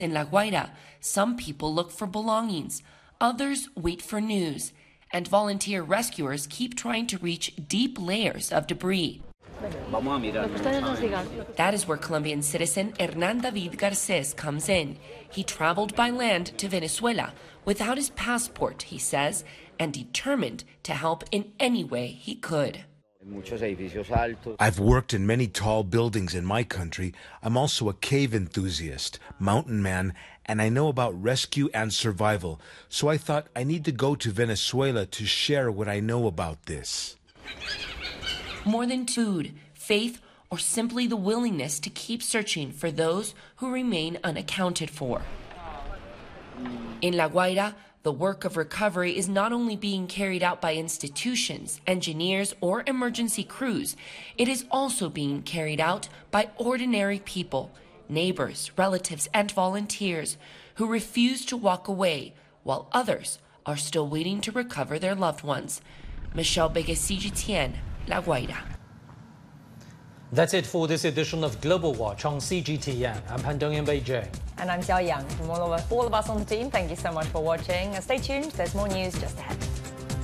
In La Guaira, some people look for belongings, others wait for news, and volunteer rescuers keep trying to reach deep layers of debris. That is where Colombian citizen Hernan David Garces comes in. He traveled by land to Venezuela without his passport, he says, and determined to help in any way he could. I've worked in many tall buildings in my country. I'm also a cave enthusiast, mountain man, and I know about rescue and survival. So I thought I need to go to Venezuela to share what I know about this. More than food, faith, or simply the willingness to keep searching for those who remain unaccounted for. In La Guaira, the work of recovery is not only being carried out by institutions, engineers, or emergency crews, it is also being carried out by ordinary people, neighbors, relatives, and volunteers who refuse to walk away while others are still waiting to recover their loved ones. Michelle Begues-CGTN, La Guaira. That's it for this edition of Global Watch on CGTN. I'm Han Dong in Beijing. And I'm Xiao Yang. From all of us on the team, thank you so much for watching. Stay tuned, there's more news just ahead.